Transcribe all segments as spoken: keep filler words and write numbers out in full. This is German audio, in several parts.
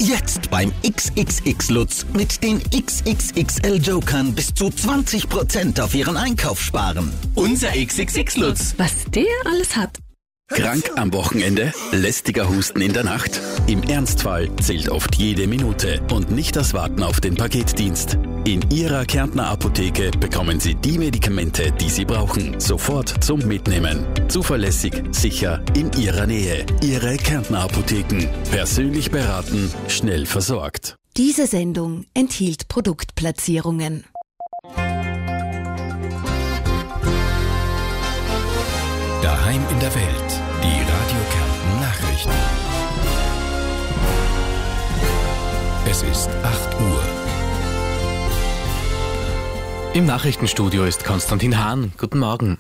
Jetzt beim X X X Lutz mit den X X X L Jokern bis zu zwanzig Prozent auf Ihren Einkauf sparen. Unser X X X Lutz. Was der alles hat. Krank am Wochenende? Lästiger Husten in der Nacht? Im Ernstfall zählt oft jede Minute und nicht das Warten auf den Paketdienst. In Ihrer Kärntner Apotheke bekommen Sie die Medikamente, die Sie brauchen, sofort zum Mitnehmen. Zuverlässig, sicher, in Ihrer Nähe. Ihre Kärntner Apotheken. Persönlich beraten, schnell versorgt. Diese Sendung enthielt Produktplatzierungen. Daheim in der Welt. Die Radio Kärnten Nachrichten. Es ist acht Uhr. Im Nachrichtenstudio ist Konstantin Hahn. Guten Morgen.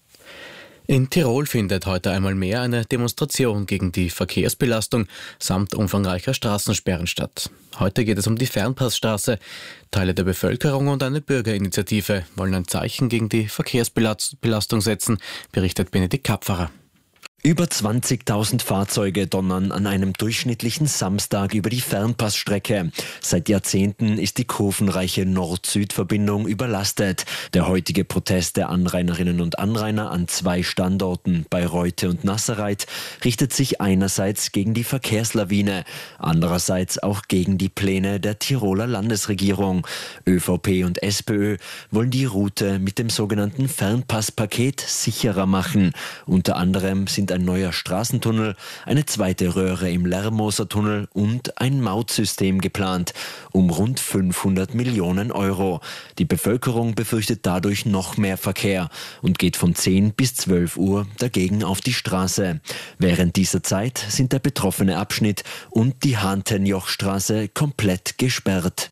In Tirol findet heute einmal mehr eine Demonstration gegen die Verkehrsbelastung samt umfangreicher Straßensperren statt. Heute geht es um die Fernpassstraße. Teile der Bevölkerung und eine Bürgerinitiative wollen ein Zeichen gegen die Verkehrsbelastung setzen, berichtet Benedikt Kapferer. Über zwanzigtausend Fahrzeuge donnern an einem durchschnittlichen Samstag über die Fernpassstrecke. Seit Jahrzehnten ist die kurvenreiche Nord-Süd-Verbindung überlastet. Der heutige Protest der Anrainerinnen und Anrainer an zwei Standorten, Bayreuth und Nasserreit, richtet sich einerseits gegen die Verkehrslawine, andererseits auch gegen die Pläne der Tiroler Landesregierung. ÖVP und SPÖ wollen die Route mit dem sogenannten Fernpasspaket sicherer machen. Unter anderem sind ein neuer Straßentunnel, eine zweite Röhre im Lermoser Tunnel und ein Mautsystem geplant, um rund fünfhundert Millionen Euro. Die Bevölkerung befürchtet dadurch noch mehr Verkehr und geht von zehn bis zwölf Uhr dagegen auf die Straße. Während dieser Zeit sind der betroffene Abschnitt und die Hahntenjochstraße komplett gesperrt.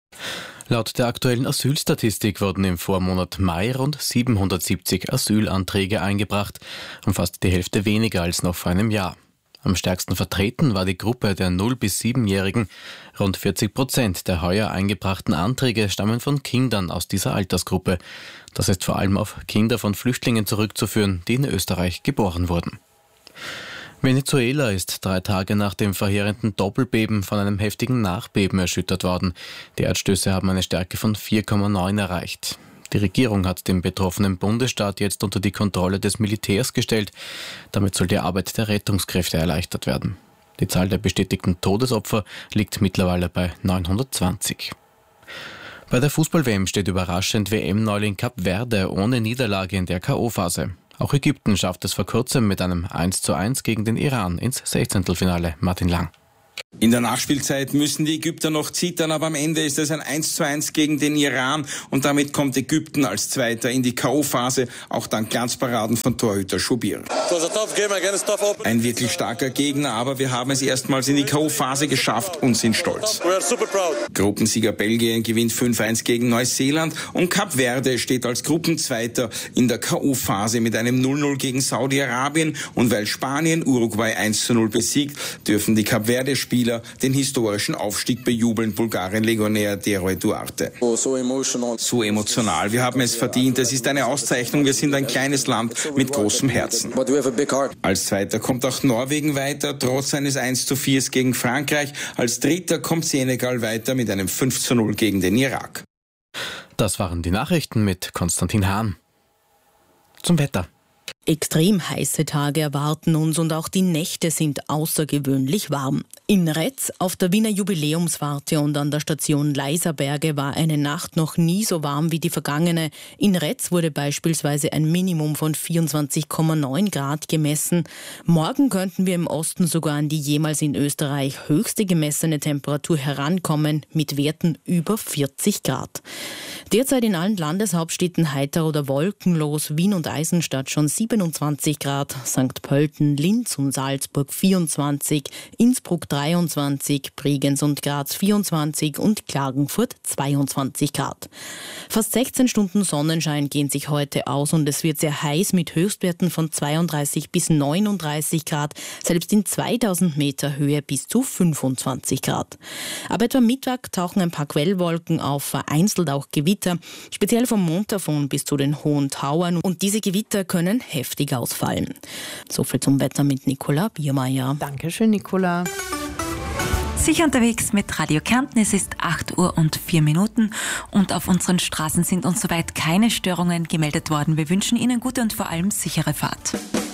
Laut der aktuellen Asylstatistik wurden im Vormonat Mai rund siebenhundertsiebzig Asylanträge eingebracht, um fast die Hälfte weniger als noch vor einem Jahr. Am stärksten vertreten war die Gruppe der null bis siebenjährigen. Rund vierzig Prozent der heuer eingebrachten Anträge stammen von Kindern aus dieser Altersgruppe. Das ist vor allem auf Kinder von Flüchtlingen zurückzuführen, die in Österreich geboren wurden. Venezuela ist drei Tage nach dem verheerenden Doppelbeben von einem heftigen Nachbeben erschüttert worden. Die Erdstöße haben eine Stärke von vier Komma neun erreicht. Die Regierung hat den betroffenen Bundesstaat jetzt unter die Kontrolle des Militärs gestellt. Damit soll die Arbeit der Rettungskräfte erleichtert werden. Die Zahl der bestätigten Todesopfer liegt mittlerweile bei neunhundertzwanzig. Bei der Fußball-W M steht überraschend W M-Neuling Kap Verde ohne Niederlage in der K O-Phase. Auch Ägypten schafft es vor kurzem mit einem eins zu eins gegen den Iran ins Sechzehntelfinale. Martin Lang. In der Nachspielzeit müssen die Ägypter noch zittern, aber am Ende ist es ein eins zu eins gegen den Iran und damit kommt Ägypten als Zweiter in die K O-Phase, auch dank Glanzparaden von Torhüter Shubir. Ein wirklich starker Gegner, aber wir haben es erstmals in die K O-Phase geschafft und sind stolz. Gruppensieger Belgien gewinnt fünf eins gegen Neuseeland und Kap Verde steht als Gruppenzweiter in der K O-Phase mit einem null null gegen Saudi-Arabien und weil Spanien Uruguay eins zu null besiegt, dürfen die Kap Verde Spieler den historischen Aufstieg bejubeln, Bulgarien-Legionär Deroy Duarte. So emotional, wir haben es verdient, es ist eine Auszeichnung, wir sind ein kleines Land mit großem Herzen. Als Zweiter kommt auch Norwegen weiter, trotz eines eins zu vier gegen Frankreich. Als Dritter kommt Senegal weiter mit einem fünf zu null gegen den Irak. Das waren die Nachrichten mit Konstantin Hahn. Zum Wetter. Extrem heiße Tage erwarten uns und auch die Nächte sind außergewöhnlich warm. In Retz, auf der Wiener Jubiläumswarte und an der Station Leiserberge war eine Nacht noch nie so warm wie die vergangene. In Retz wurde beispielsweise ein Minimum von vierundzwanzig Komma neun Grad gemessen. Morgen könnten wir im Osten sogar an die jemals in Österreich höchste gemessene Temperatur herankommen, mit Werten über vierzig Grad. Derzeit in allen Landeshauptstädten heiter oder wolkenlos, Wien und Eisenstadt schon siebenundzwanzig Grad, Sankt Pölten, Linz und Salzburg vierundzwanzig, Innsbruck dreiundzwanzig, Bregenz und Graz vierundzwanzig und Klagenfurt zweiundzwanzig Grad. Fast sechzehn Stunden Sonnenschein gehen sich heute aus und es wird sehr heiß mit Höchstwerten von zweiunddreißig bis neununddreißig Grad, selbst in zweitausend Meter Höhe bis zu fünfundzwanzig Grad. Aber etwa Mittag tauchen ein paar Quellwolken auf, vereinzelt auch Gewitter, speziell vom Montafon bis zu den Hohen Tauern, und diese Gewitter können heftig ausfallen. So viel zum Wetter mit Nicola Biermeier. Dankeschön, Nicola. Sicher unterwegs mit Radio Kärnten. Es ist acht Uhr und vier Minuten und auf unseren Straßen sind uns soweit keine Störungen gemeldet worden. Wir wünschen Ihnen gute und vor allem sichere Fahrt.